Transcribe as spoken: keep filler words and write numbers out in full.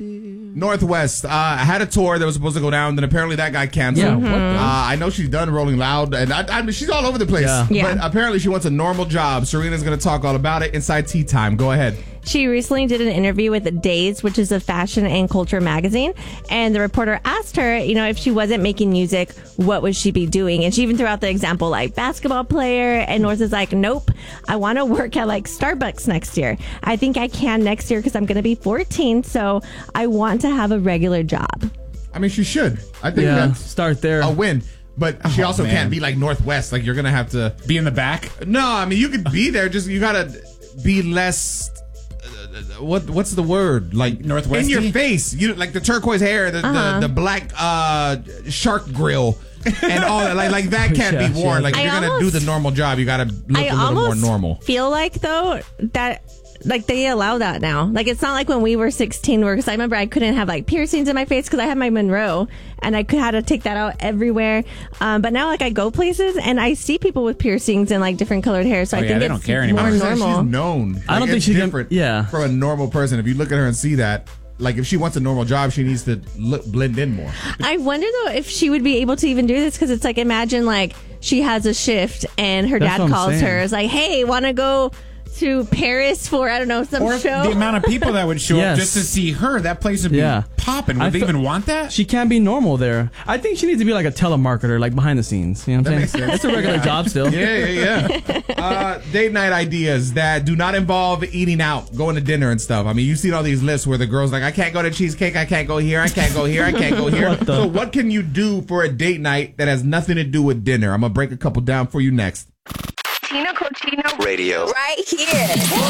Northwest. Uh, I had a tour that was supposed to go down, then apparently that got canceled. Yeah, what the- uh, I know she's done Rolling Loud, and I, I mean, she's all over the place. Yeah. Yeah. But apparently she wants a normal job. Serena's going to talk all about it inside Tea Time. Go ahead. She recently did an interview with Days, which is a fashion and culture magazine. And the reporter asked her, you know, if she wasn't making music, what would she be doing? And she even threw out the example like basketball player. And North is like, nope, I want to work at like Starbucks next year. I think I can next year because I'm going to be fourteen. So I want to have a regular job. I mean, she should. I think Yeah, that's start there. a win. But she Oh, also man. can't be like Northwest. Like, you're going to have to Be in the back. No, I mean, you could be there. Just you gotta be less. Uh, what what's the word? Like Northwesty? in your face. You like the turquoise hair, the Uh-huh. the, the black uh, shark grill, and all that. Like like that can't Yeah, be worn. yeah. Like if I you're gonna almost- do the normal job, you gotta look I a little more almost normal. feel like, though, that like they allow that now. Like it's not like when we were sixteen, where because I remember I couldn't have like piercings in my face because I had my Monroe and I could had to take that out everywhere. Um, but now like I go places and I see people with piercings and like different colored hair, so Oh, I yeah, think they it's don't care more anymore. I'm saying normal. she's known. I don't Like, think it's she can- different. yeah. from a normal person. If you look at her and see that, like if she wants a normal job, she needs to look blend in more. I wonder though if she would be able to even do this because it's like imagine like she has a shift and her That's dad what I'm calls saying. her, is like, hey, want to go to Paris for I don't know some Or show? the amount of people that would show Yes. up just to see her. That place would be Yeah. popping. Would I they fe- even want that? She can't be normal there. I think she needs to be like a telemarketer, like behind the scenes. You know what I'm makes saying? sense. It's a regular job still. Yeah, yeah, yeah. uh, date night ideas that do not involve eating out, going to dinner and stuff. I mean, you've seen all these lists where the girl's like, I can't go to Cheesecake, I can't go here, I can't go here, I can't go here. What the- So what can you do for a date night that has nothing to do with dinner? I'm going to break a couple down for you next. Tina Cochino Radio. right here.